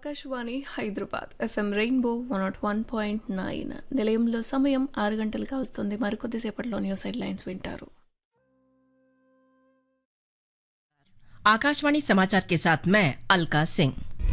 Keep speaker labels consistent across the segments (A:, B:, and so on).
A: Akashvani Hyderabad FM rainbow 101.9 నిలయంలో సమయం 6 గంటలుగా వస్తుంది. మరికొద్దిసేపట్లో న్యూస్ హెడ్లైన్స్ వింటారు.
B: आकाशवाणी समाचार के साथ मैं अलका सिंह।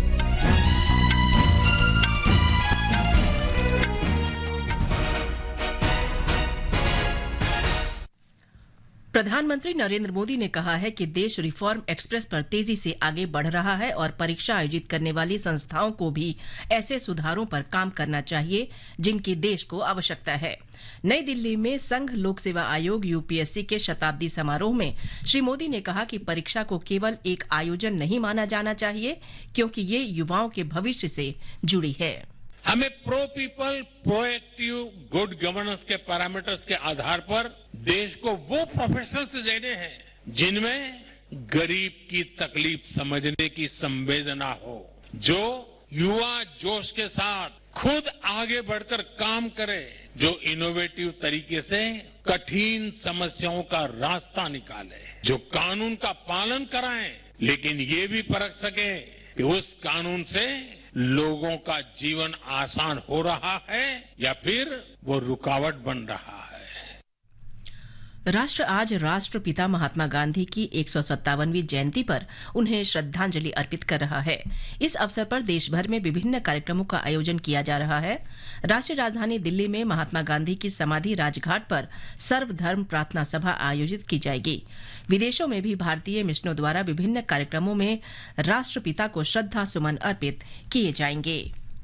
B: प्रधानमंत्री नरेंद्र मोदी ने कहा है कि देश रिफॉर्म एक्सप्रेस पर तेजी से आगे बढ़ रहा है और परीक्षा आयोजित करने वाली संस्थाओं को भी ऐसे सुधारों पर काम करना चाहिए जिनकी देश को आवश्यकता है। नई दिल्ली में संघ लोक सेवा आयोग यूपीएससी के शताब्दी समारोह में श्री मोदी ने कहा कि परीक्षा को केवल एक आयोजन नहीं माना जाना चाहिए क्योंकि ये युवाओं के भविष्य से जुड़ी है।
C: हमें pro people proactive good governance के पैरामीटर्स के आधार पर देश को वो प्रोफेशनल्स देने हैं जिनमें गरीब की तकलीफ समझने की संवेदना हो, जो युवा जोश के साथ खुद आगे बढ़कर काम करे, जो इनोवेटिव तरीके से कठिन समस्याओं का रास्ता निकाले, जो कानून का पालन कराएं लेकिन ये भी परख सके कि उस कानून से लोगों का जीवन आसान हो रहा है या फिर वो रुकावट बन रहा है।
B: राष्ट्र आज राष्ट्रपिता महात्मा गांधी की 157वीं जयंती पर उन्हें श्रद्धांजलि अर्पित कर रहा है। इस अवसर पर देश भर में विभिन्न कार्यक्रमों का आयोजन किया जा रहा है। राष्ट्रीय राजधानी दिल्ली में महात्मा गांधी की समाधि राजघाट पर सर्वधर्म प्रार्थना सभा आयोजित की जाएगी। विदेशों में भी भारतीय मिशनों द्वारा विभिन्न कार्यक्रमों में राष्ट्रपिता को श्रद्धा सुमन अर्पित किए जाएंगे।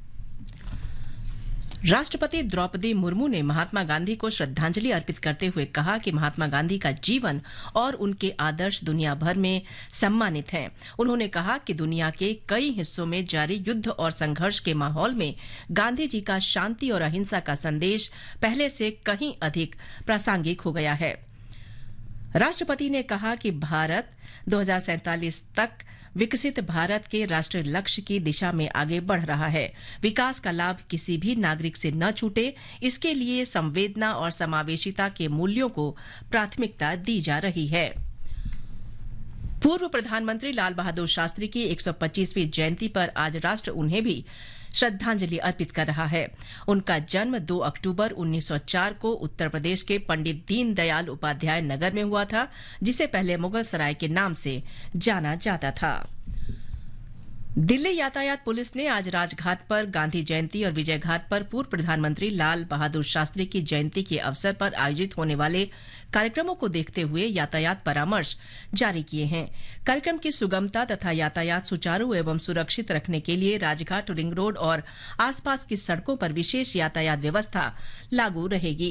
B: राष्ट्रपति द्रौपदी मुर्मू ने महात्मा गांधी को श्रद्धांजलि अर्पित करते हुए कहा कि महात्मा गांधी का जीवन और उनके आदर्श दुनिया भर में सम्मानित हैं। उन्होंने कहा कि दुनिया के कई हिस्सों में जारी युद्ध और संघर्ष के माहौल में गांधी जी का शांति और अहिंसा का संदेश पहले से कहीं अधिक प्रासंगिक हो गया है। राष्ट्रपति ने कहा कि भारत 2047 तक विकसित भारत के राष्ट्रीय लक्ष्य की दिशा में आगे बढ़ रहा है। विकास का लाभ किसी भी नागरिक से न छूटे, इसके लिए संवेदना और समावेशिता के मूल्यों को प्राथमिकता दी जा रही है। पूर्व प्रधानमंत्री लाल बहादुर शास्त्री की 125वीं जयंती पर आज राष्ट्र उन्हें भी श्रद्धांजलि अर्पित कर रहा है। उनका जन्म 2 अक्टूबर 1904 को उत्तर प्रदेश के पंडित दीनदयाल उपाध्याय नगर में हुआ था, जिसे पहले मुगल सराय के नाम से जाना जाता था। दिल्ली यातायात पुलिस ने आज राजघाट पर गांधी जयंती और विजय घाट पर पूर्व प्रधानमंत्री लाल बहादुर शास्त्री की जयंती के अवसर पर आयोजित होने वाले कार्यक्रमों को देखते हुए यातायात परामर्श जारी किए हैं। कार्यक्रम की सुगमता तथा यातायात सुचारू एवं सुरक्षित रखने के लिए राजघाट, रिंग रोड और आसपास की सड़कों पर विशेष यातायात व्यवस्था लागू रहेगी।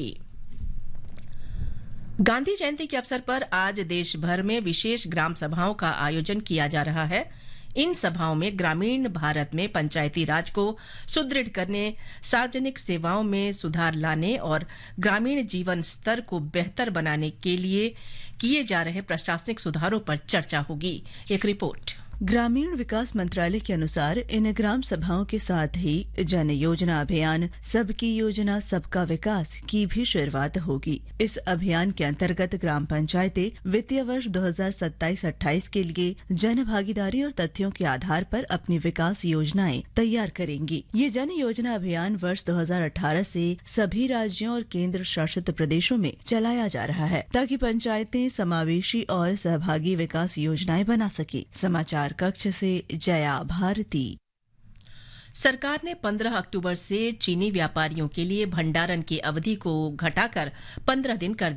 B: गांधी जयंती के अवसर पर आज देश भर में विशेष ग्राम सभाओं का आयोजन किया जा रहा है। इन सभाओं में ग्रामीण भारत में पंचायती राज को सुदृढ़ करने, सार्वजनिक सेवाओं में सुधार लाने और ग्रामीण जीवन स्तर को बेहतर बनाने के लिए किए जा रहे प्रशासनिक सुधारों पर चर्चा होगी। एक रिपोर्ट।
D: ग्रामीण विकास मंत्रालय के अनुसार इन ग्राम सभाओं के साथ ही जन योजना अभियान सबकी योजना सबका विकास की भी शुरुआत होगी। इस अभियान के अंतर्गत ग्राम पंचायतें वित्तीय वर्ष 2027-28 के लिए जन भागीदारी और तथ्यों के आधार पर अपनी विकास योजनाएं तैयार करेंगी। ये जन योजना अभियान वर्ष 2018 से सभी राज्यों और केंद्र शासित प्रदेशों में चलाया जा रहा है ताकि पंचायतें समावेशी और सहभागी विकास योजनाएं बना सके। समाचार कक्ष से जया भारती।
B: सरकार ने 15 अक्टूबर से चीनी व्यापारियों के लिए भंडारण की अवधि को घटाकर 15 दिन कर